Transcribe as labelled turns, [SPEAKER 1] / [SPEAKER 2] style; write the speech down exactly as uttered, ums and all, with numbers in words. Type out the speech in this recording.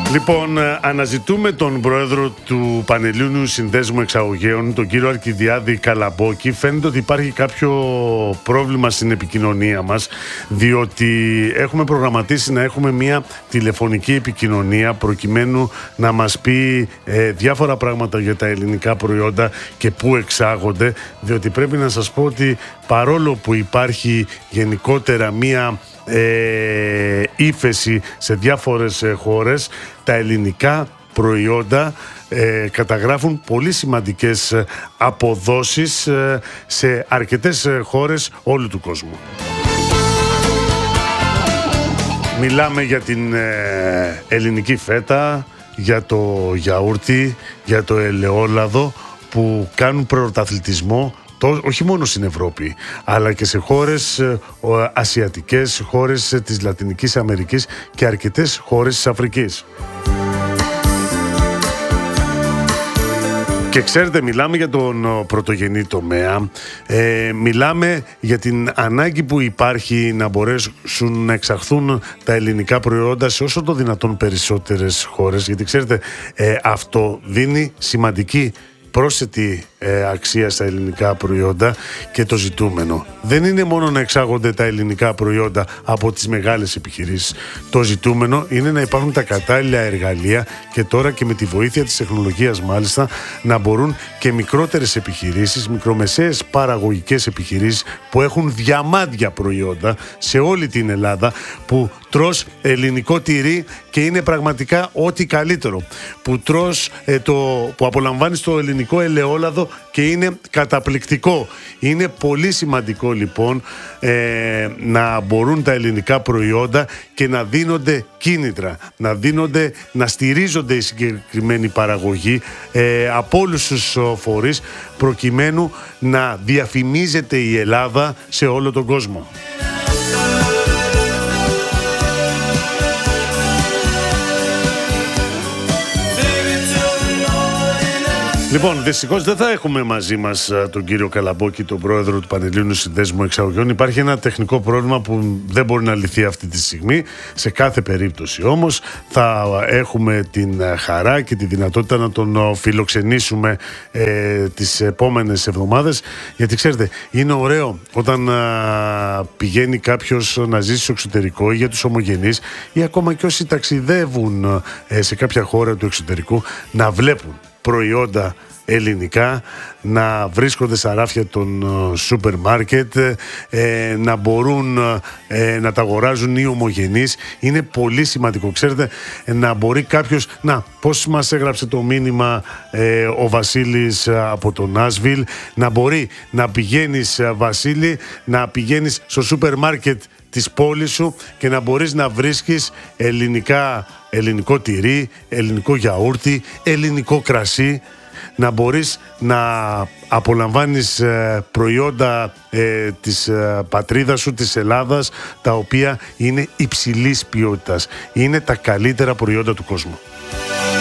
[SPEAKER 1] Λοιπόν, αναζητούμε τον πρόεδρο του Πανελλήνιου Συνδέσμου Εξαγωγέων, τον κύριο Αλκιδιάδη Καλαμπόκη. Φαίνεται ότι υπάρχει κάποιο πρόβλημα στην επικοινωνία μας, διότι έχουμε προγραμματίσει να έχουμε μια τηλεφωνική επικοινωνία προκειμένου να μας πει ε, διάφορα πράγματα για τα ελληνικά προϊόντα και πού εξάγονται, διότι πρέπει να σας πω ότι παρόλο που υπάρχει γενικότερα μια ε, ύφεση σε διάφορες ε, χώρες, τα ελληνικά προϊόντα ε, καταγράφουν πολύ σημαντικές ε, αποδόσεις ε, σε αρκετές ε, χώρες όλου του κόσμου. Μιλάμε για την ε, ελληνική φέτα, για το γιαούρτι, για το ελαιόλαδο που κάνουν πρωταθλητισμό όχι μόνο στην Ευρώπη, αλλά και σε χώρες ε, ασιατικές, χώρες ε, της Λατινικής Αμερικής και αρκετές χώρες της Αφρικής. Και ξέρετε, μιλάμε για τον πρωτογενή τομέα, ε, μιλάμε για την ανάγκη που υπάρχει να μπορέσουν να εξαχθούν τα ελληνικά προϊόντα σε όσο το δυνατόν περισσότερες χώρες, γιατί ξέρετε, ε, αυτό δίνει σημαντική πρόσθετη ε, αξία στα ελληνικά προϊόντα και το ζητούμενο δεν είναι μόνο να εξάγονται τα ελληνικά προϊόντα από τις μεγάλες επιχειρήσεις. Το ζητούμενο είναι να υπάρχουν τα κατάλληλα εργαλεία και τώρα και με τη βοήθεια της τεχνολογίας μάλιστα να μπορούν και μικρότερες επιχειρήσεις, μικρομεσαίες παραγωγικές επιχειρήσεις που έχουν διαμάντια προϊόντα σε όλη την Ελλάδα, που τρως ελληνικό τυρί και είναι πραγματικά ό,τι καλύτερο, που τρως ε, το, που απολαμβάνεις το ελληνικό ελαιόλαδο και είναι καταπληκτικό. Είναι πολύ σημαντικό λοιπόν ε, να μπορούν τα ελληνικά προϊόντα και να δίνονται κίνητρα, να δίνονται, να στηρίζονται η συγκεκριμένη παραγωγή ε, από όλους τους φορείς, προκειμένου να διαφημίζεται η Ελλάδα σε όλο τον κόσμο. Λοιπόν, δυστυχώς δεν θα έχουμε μαζί μας τον κύριο Καλαμπόκη, τον πρόεδρο του Πανελλήνιου Συνδέσμου Εξαγωγέων. Υπάρχει ένα τεχνικό πρόβλημα που δεν μπορεί να λυθεί αυτή τη στιγμή. Σε κάθε περίπτωση όμως θα έχουμε την χαρά και τη δυνατότητα να τον φιλοξενήσουμε ε, τις επόμενες εβδομάδες. Γιατί ξέρετε, είναι ωραίο όταν α, πηγαίνει κάποιος να ζήσει στο εξωτερικό, ή για τους ομογενείς ή ακόμα και όσοι ταξιδεύουν ε, σε κάποια χώρα του εξωτερικού, να βλέπουν προϊόντα ελληνικά, να βρίσκονται στα ράφια των σούπερ μάρκετ, ε, να μπορούν ε, να τα αγοράζουν οι ομογενείς. Είναι πολύ σημαντικό, ξέρετε, να μπορεί κάποιος, να, πώς μας έγραψε το μήνυμα ε, ο Βασίλης από το Νάσβιλ, να μπορεί να πηγαίνεις, Βασίλη, να πηγαίνεις στο σούπερ μάρκετ της πόλης σου και να μπορείς να βρίσκεις ελληνικά, ελληνικό τυρί, ελληνικό γιαούρτι, ελληνικό κρασί, να μπορείς να απολαμβάνεις ε, προϊόντα ε, της ε, πατρίδας σου, της Ελλάδας, τα οποία είναι υψηλής ποιότητας. Είναι τα καλύτερα προϊόντα του κόσμου.